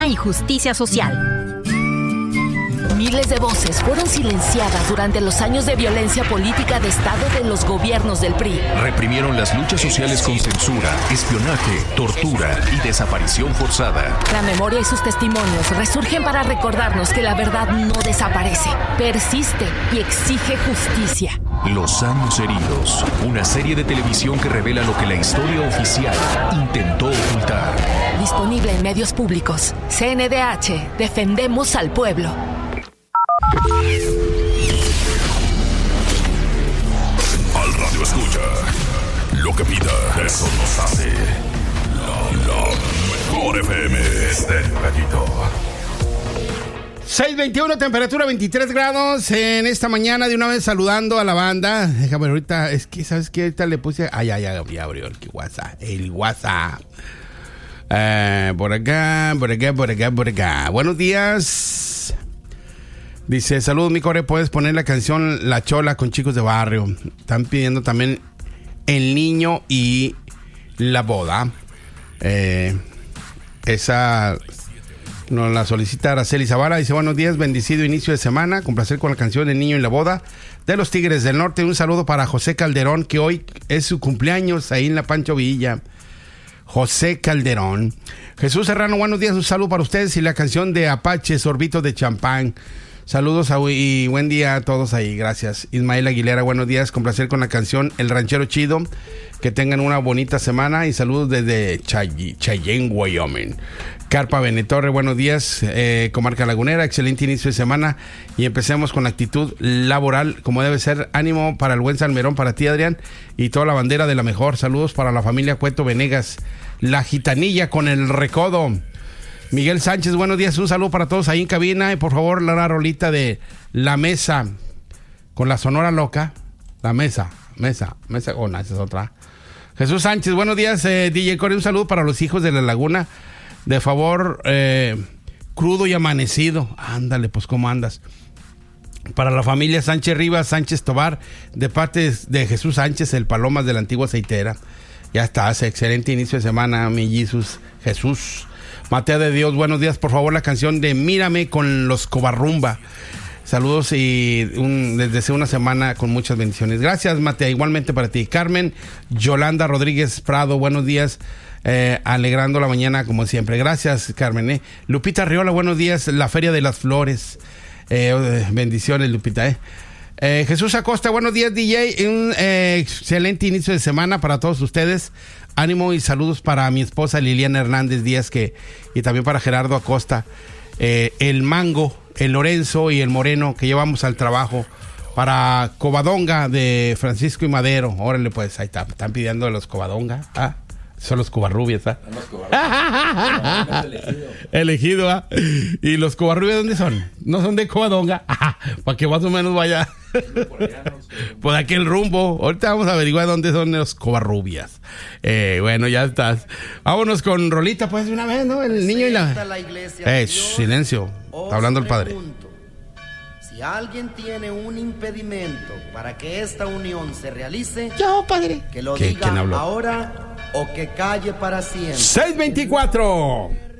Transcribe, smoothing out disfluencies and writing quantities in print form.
y justicia social. Miles de voces fueron silenciadas durante los años de violencia política de Estado de los gobiernos del PRI. Reprimieron las luchas sociales con censura, espionaje, tortura y desaparición forzada. La memoria y sus testimonios resurgen para recordarnos que la verdad no desaparece, persiste y exige justicia. Los años heridos, una serie de televisión que revela lo que la historia oficial intentó ocultar. Disponible en medios públicos. CNDH, defendemos al pueblo. Al radio escucha lo que pida, eso nos hace la mejor FM del ratito. 6:21, temperatura 23 grados en esta mañana. De una vez saludando a la banda. Déjame ahorita, es que ¿sabes qué? Ahorita le puse, ya abrió el WhatsApp. Por acá. Buenos días. Dice, saludos mi core, puedes poner la canción La Chola con Chicos de Barrio. Están pidiendo también El Niño y la Boda. Esa nos la solicita Araceli Zavala. Dice, buenos días, bendecido inicio de semana. Con placer con la canción El Niño y la Boda de los Tigres del Norte. Un saludo para José Calderón, que hoy es su cumpleaños ahí en la Pancho Villa. José Calderón. Jesús Serrano, buenos días, un saludo para ustedes y la canción de Apache, Sorbito de Champán. Saludos y buen día a todos ahí, gracias. Ismael Aguilera, buenos días, con placer con la canción El Ranchero Chido. Que tengan una bonita semana y saludos desde Cheyenne, Wyoming. Carpa Benetorre, buenos días, Comarca Lagunera, excelente inicio de semana y empecemos con la actitud laboral como debe ser. Ánimo para el buen Salmerón, para ti Adrián y toda la bandera de la mejor. Saludos para la familia Cueto Venegas, la gitanilla con el recodo. Miguel Sánchez, buenos días, un saludo para todos ahí en cabina y por favor la rolita de La Mesa con la Sonora Loca. La Mesa, no, esa es otra. Jesús Sánchez, buenos días, DJ Core, un saludo para los hijos de la Laguna. De favor, crudo y amanecido. Ándale, pues, ¿cómo andas? Para la familia Sánchez Rivas, Sánchez Tobar, de parte de Jesús Sánchez, el Palomas de la antigua aceitera. Ya está, hace excelente inicio de semana, mi Jesús. Matea de Dios, buenos días, por favor, la canción de Mírame con los Covarrumba. Saludos y les deseo una semana con muchas bendiciones. Gracias, Matea, igualmente para ti. Carmen Yolanda Rodríguez Prado, buenos días. Alegrando la mañana como siempre. Gracias, Carmen. Lupita Riola, buenos días. La Feria de las Flores. Bendiciones, Lupita. Jesús Acosta, buenos días, DJ. Un excelente inicio de semana para todos ustedes. Ánimo y saludos para mi esposa Liliana Hernández Díaz y también para Gerardo Acosta. El Mango, el Lorenzo y el Moreno que llevamos al trabajo. Para Covadonga de Francisco y Madero. Órale, pues, ahí está. Están pidiendo de los Covadonga. Son los Covarrubias, elegido, ¿Y los Covarrubias dónde son? ¿No son de Covadonga? Para que más o menos vaya por aquel rumbo. Ahorita vamos a averiguar dónde son los Covarrubias. Bueno, ya estás. Vámonos con rolita, pues, de una vez, ¿no? El niño y la silencio. Está hablando el padre. Si alguien tiene un impedimento para que esta unión se realice, yo, padre, que lo diga ahora o que calle para siempre. 6:24